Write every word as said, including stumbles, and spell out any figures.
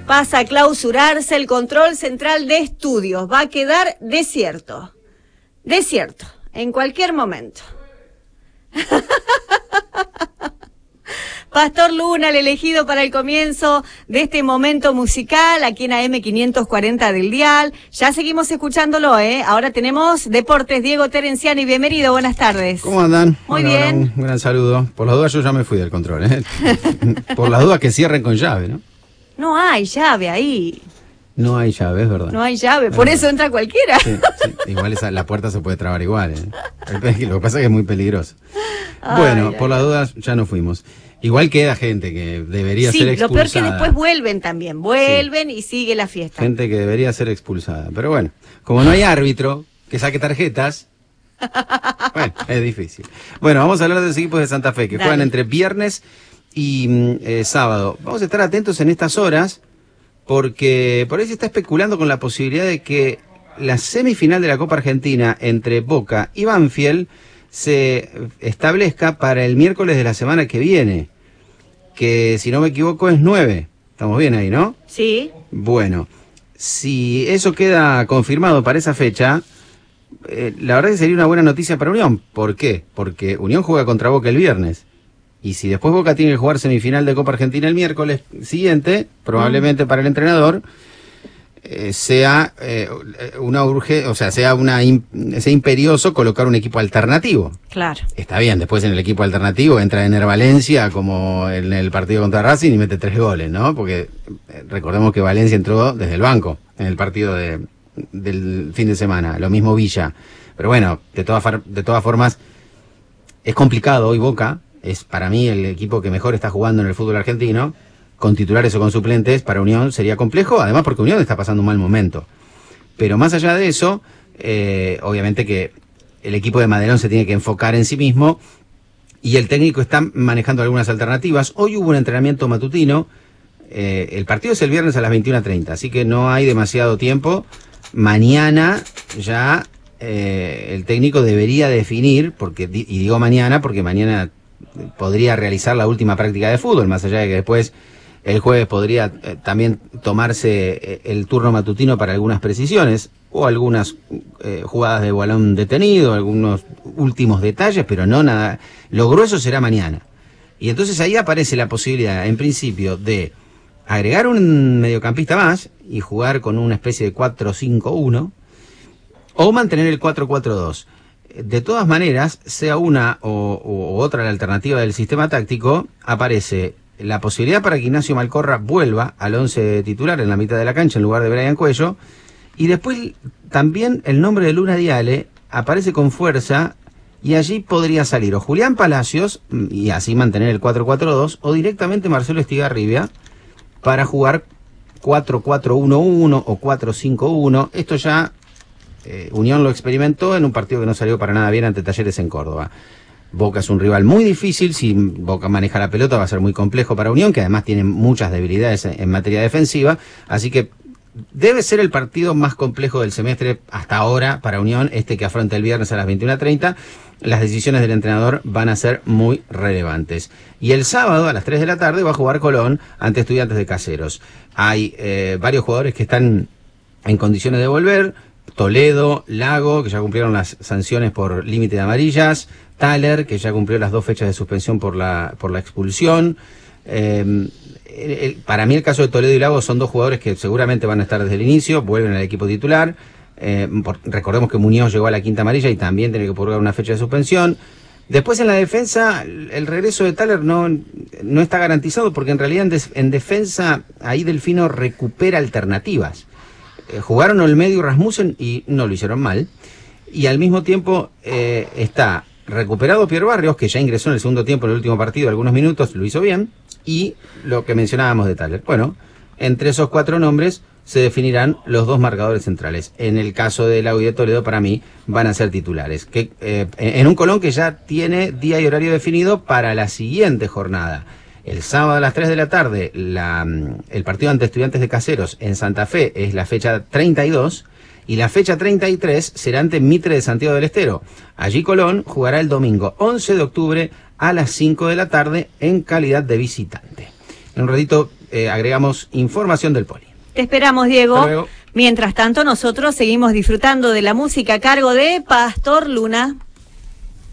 pasa a clausurarse el control central de estudios. Va a quedar desierto. Desierto. En cualquier momento. Pastor Luna, el elegido para el comienzo de este momento musical, aquí en A M quinientos cuarenta del dial. Ya seguimos escuchándolo, ¿eh? Ahora tenemos Deportes, Diego Terenciani, bienvenido, buenas tardes. ¿Cómo andan? Muy bueno, bien. Bueno, un gran saludo. Por las dudas yo ya me fui del control, ¿eh? Por las dudas que cierren con llave, ¿no? No hay llave ahí. No hay llave, es verdad. No hay llave, por eso entra cualquiera. Sí, sí. Igual esa, la puerta se puede trabar igual, ¿eh? Lo que pasa es que es muy peligroso. Ay, bueno, ay, por las dudas ya no fuimos. Igual queda gente que debería sí, ser expulsada. Sí, lo peor que después vuelven también, vuelven sí. Y sigue la fiesta. Gente que debería ser expulsada. Pero bueno, como no hay árbitro que saque tarjetas, bueno, es difícil. Bueno, vamos a hablar de los equipos de Santa Fe que Dale. Juegan entre viernes y eh, sábado. Vamos a estar atentos en estas horas porque por ahí se está especulando con la posibilidad de que la semifinal de la Copa Argentina entre Boca y Banfield se establezca para el miércoles de la semana que viene, que si no me equivoco es nueve. Estamos bien ahí, ¿no? Sí. Bueno, si eso queda confirmado para esa fecha, eh, la verdad que sería una buena noticia para Unión. ¿Por qué? Porque Unión juega contra Boca el viernes. Y si después Boca tiene que jugar semifinal de Copa Argentina el miércoles siguiente, probablemente mm. para el entrenador, Eh, sea eh, una urge, o sea, sea una sea imperioso colocar un equipo alternativo. Claro. Está bien, después en el equipo alternativo entra Ener Valencia como en el partido contra Racing y mete tres goles, ¿no? Porque eh, recordemos que Valencia entró desde el banco en el partido de, del fin de semana, lo mismo Villa. Pero bueno, de todas de todas formas es complicado hoy Boca, es para mí el equipo que mejor está jugando en el fútbol argentino. Con titulares o con suplentes, para Unión sería complejo, además porque Unión está pasando un mal momento. Pero más allá de eso, eh, obviamente que el equipo de Madelón se tiene que enfocar en sí mismo y el técnico está manejando algunas alternativas. Hoy hubo un entrenamiento matutino, eh, el partido es el viernes a las veintiuna treinta, así que no hay demasiado tiempo. Mañana ya eh, el técnico debería definir, porque y digo mañana porque mañana podría realizar la última práctica de fútbol, más allá de que después el jueves podría eh, también tomarse eh, el turno matutino para algunas precisiones o algunas eh, jugadas de balón detenido, algunos últimos detalles, pero no nada. Lo grueso será mañana. Y entonces ahí aparece la posibilidad, en principio, de agregar un mediocampista más y jugar con una especie de cuatro cinco uno o mantener el cuatro cuatro dos. De todas maneras, sea una o, o otra la alternativa del sistema táctico, aparece la posibilidad para que Ignacio Malcorra vuelva al once titular en la mitad de la cancha en lugar de Brian Cuello, y después también el nombre de Luna Diale aparece con fuerza y allí podría salir o Julián Palacios y así mantener el cuatro cuatro dos o directamente Marcelo Estigarribia para jugar cuatro cuatro uno uno o cuatro cinco uno. Esto ya eh, Unión lo experimentó en un partido que no salió para nada bien ante Talleres en Córdoba. Boca es un rival muy difícil, si Boca maneja la pelota va a ser muy complejo para Unión, que además tiene muchas debilidades en materia defensiva, así que debe ser el partido más complejo del semestre hasta ahora para Unión, este que afronta el viernes a las veintiuna treinta. Las decisiones del entrenador van a ser muy relevantes. Y el sábado a las tres de la tarde va a jugar Colón ante Estudiantes de Caseros. Hay eh, varios jugadores que están en condiciones de volver, Toledo, Lago, que ya cumplieron las sanciones por límite de amarillas, Thaler, que ya cumplió las dos fechas de suspensión por la por la expulsión. Eh, el, el, para mí el caso de Toledo y Lago son dos jugadores que seguramente van a estar desde el inicio, vuelven al equipo titular. Eh, por, recordemos que Muñoz llegó a la quinta amarilla y también tiene que purgar una fecha de suspensión. Después en la defensa, el regreso de Thaler no, no está garantizado porque en realidad en, des, en defensa ahí Delfino recupera alternativas. Eh, jugaron Olmedo y Rasmussen y no lo hicieron mal. Y al mismo tiempo eh, está recuperado Pierre Barrios, que ya ingresó en el segundo tiempo en el último partido, algunos minutos, lo hizo bien. Y lo que mencionábamos de Thaler. Bueno, entre esos cuatro nombres se definirán los dos marcadores centrales. En el caso de Lago y de Toledo, para mí, van a ser titulares. Que, eh, en un Colón que ya tiene día y horario definido para la siguiente jornada. El sábado a las tres de la tarde, la, el partido ante Estudiantes de Caseros en Santa Fe es la fecha treinta y dos, y la fecha treinta y tres será ante Mitre de Santiago del Estero. Allí Colón jugará el domingo once de octubre a las cinco de la tarde en calidad de visitante. En un ratito eh, agregamos información del Poli. Te esperamos, Diego. Hasta luego. Mientras tanto, nosotros seguimos disfrutando de la música a cargo de Pastor Luna.